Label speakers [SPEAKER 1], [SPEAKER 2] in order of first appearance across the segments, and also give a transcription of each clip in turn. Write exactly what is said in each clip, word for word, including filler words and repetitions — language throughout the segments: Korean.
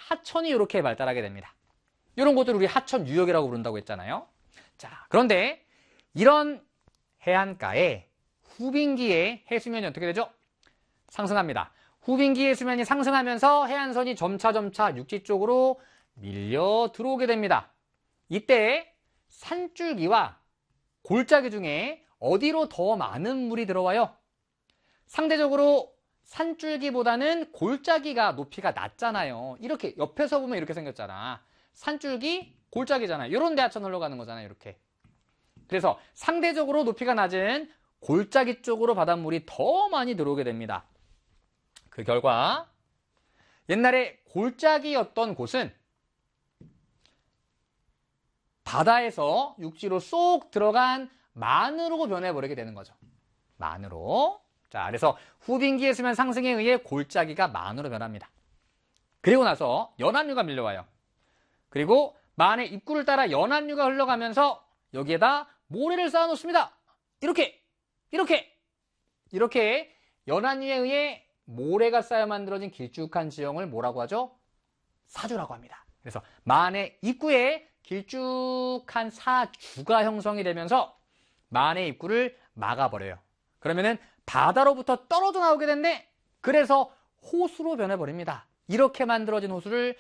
[SPEAKER 1] 하천이 이렇게 발달하게 됩니다. 이런 것들을 우리 하천 유역이라고 부른다고 했잖아요. 자, 그런데 이런 해안가에 후빙기에 해수면이 어떻게 되죠? 상승합니다. 후빙기의 수면이 상승하면서 해안선이 점차점차 육지 쪽으로 밀려 들어오게 됩니다. 이때 산줄기와 골짜기 중에 어디로 더 많은 물이 들어와요? 상대적으로 산줄기보다는 골짜기가 높이가 낮잖아요. 이렇게 옆에서 보면 이렇게 생겼잖아. 산줄기, 골짜기잖아. 이런 데 하천 흘러가는 거잖아요. 이렇게. 그래서 상대적으로 높이가 낮은 골짜기 쪽으로 바닷물이 더 많이 들어오게 됩니다. 그 결과 옛날에 골짜기였던 곳은 바다에서 육지로 쏙 들어간 만으로 변해버리게 되는 거죠. 만으로. 자, 그래서 후빙기의 수면 상승에 의해 골짜기가 만으로 변합니다. 그리고 나서 연안류가 밀려와요. 그리고 만의 입구를 따라 연안류가 흘러가면서 여기에다 모래를 쌓아놓습니다. 이렇게, 이렇게, 이렇게 연안류에 의해 모래가 쌓여 만들어진 길쭉한 지형을 뭐라고 하죠? 사주라고 합니다. 그래서 만의 입구에 길쭉한 사주가 형성이 되면서 만의 입구를 막아버려요. 그러면은 바다로부터 떨어져 나오게 되는데 그래서 호수로 변해버립니다. 이렇게 만들어진 호수를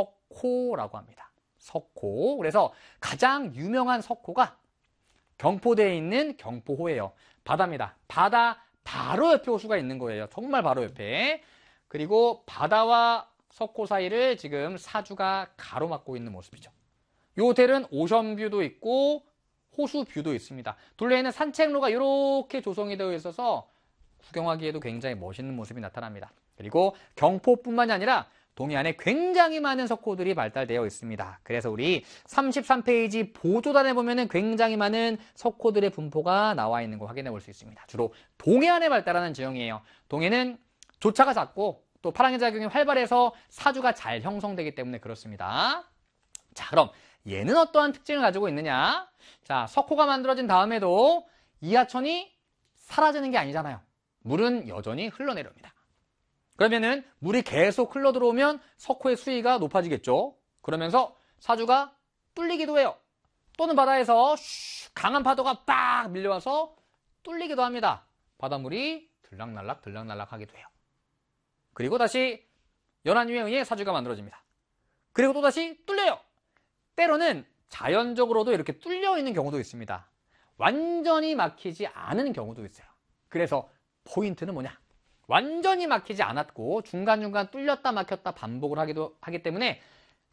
[SPEAKER 1] 석호라고 합니다. 석호. 그래서 가장 유명한 석호가 경포대에 있는 경포호예요. 바다입니다. 바다 바로 옆에 호수가 있는 거예요. 정말 바로 옆에. 그리고 바다와 석호 사이를 지금 사주가 가로막고 있는 모습이죠. 이 호텔은 오션뷰도 있고 호수뷰도 있습니다. 둘레에는 산책로가 이렇게 조성이 되어 있어서 구경하기에도 굉장히 멋있는 모습이 나타납니다. 그리고 경포뿐만이 아니라 동해안에 굉장히 많은 석호들이 발달되어 있습니다. 그래서 우리 삼십삼 페이지 보조단에 보면은 굉장히 많은 석호들의 분포가 나와 있는 거 확인해 볼 수 있습니다. 주로 동해안에 발달하는 지형이에요. 동해는 조차가 작고 또 파랑의 작용이 활발해서 사주가 잘 형성되기 때문에 그렇습니다. 자, 그럼 얘는 어떠한 특징을 가지고 있느냐? 자, 석호가 만들어진 다음에도 이 하천이 사라지는 게 아니잖아요. 물은 여전히 흘러내려옵니다. 그러면은 물이 계속 흘러 들어오면 석호의 수위가 높아지겠죠. 그러면서 사주가 뚫리기도 해요. 또는 바다에서 슈, 강한 파도가 빡 밀려와서 뚫리기도 합니다. 바닷물이 들락날락 들락날락 하기도 해요. 그리고 다시 연안류에 의해 사주가 만들어집니다. 그리고 또다시 뚫려요. 때로는 자연적으로도 이렇게 뚫려 있는 경우도 있습니다. 완전히 막히지 않은 경우도 있어요. 그래서 포인트는 뭐냐? 완전히 막히지 않았고 중간중간 뚫렸다 막혔다 반복을 하기도 하기 때문에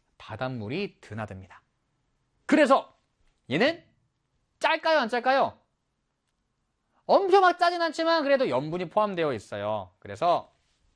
[SPEAKER 1] 바닷물이 드나듭니다. 그래서 얘는 짤까요, 안 짤까요? 엄청 막 짜진 않지만 그래도 염분이 포함되어 있어요. 그래서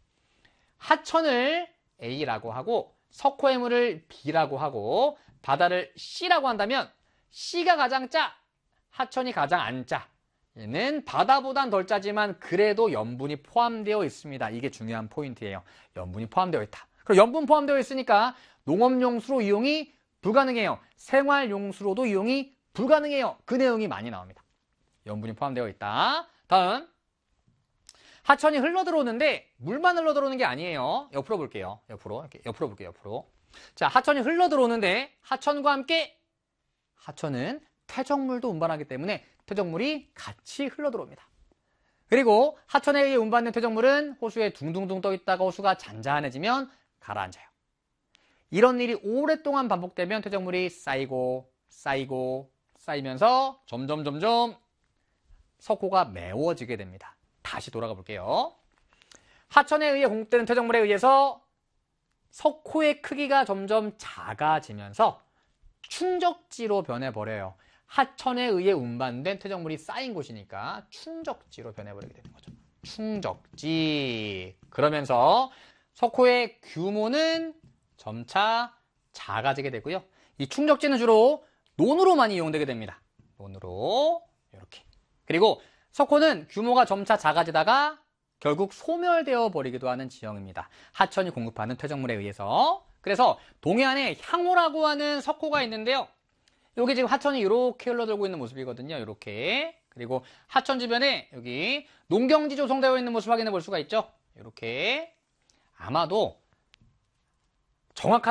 [SPEAKER 1] 하천을 A라고 하고 석호의 물을 B라고 하고 바다를 C라고 한다면 C가 가장 짜, 하천이 가장 안 짜. 얘는 바다보단 덜 짜지만 그래도 염분이 포함되어 있습니다. 이게 중요한 포인트예요. 염분이 포함되어 있다. 그럼 염분 포함되어 있으니까 농업용수로 이용이 불가능해요. 생활용수로도 이용이 불가능해요. 그 내용이 많이 나옵니다. 염분이 포함되어 있다. 다음, 하천이 흘러 들어오는데 물만 흘러 들어오는 게 아니에요. 옆으로 볼게요. 옆으로 이렇게 옆으로 볼게요. 옆으로. 자, 하천이 흘러 들어오는데 하천과 함께 하천은 퇴적물도 운반하기 때문에 퇴적물이 같이 흘러 들어옵니다. 그리고 하천에 의해 운반된 퇴적물은 호수에 둥둥둥 떠 있다가 호수가 잔잔해지면 가라앉아요. 이런 일이 오랫동안 반복되면 퇴적물이 쌓이고 쌓이고 쌓이면서 점점 점점 석호가 메워지게 됩니다. 다시 돌아가 볼게요. 하천에 의해 공급되는 퇴적물에 의해서 석호의 크기가 점점 작아지면서 충적지로 변해버려요. 하천에 의해 운반된 퇴적물이 쌓인 곳이니까 충적지로 변해버리게 되는 거죠. 충적지. 그러면서 석호의 규모는 점차 작아지게 되고요. 이 충적지는 주로 논으로 많이 이용되게 됩니다. 논으로 이렇게. 그리고 석호는 규모가 점차 작아지다가 결국 소멸되어 버리기도 하는 지형입니다. 하천이 공급하는 퇴적물에 의해서. 그래서 동해안에 향호라고 하는 석호가 있는데요. 여기 지금 하천이 이렇게 흘러들고 있는 모습이거든요. 이렇게. 그리고 하천 주변에 여기 농경지 조성되어 있는 모습 확인해 볼 수가 있죠. 이렇게. 아마도 정확하게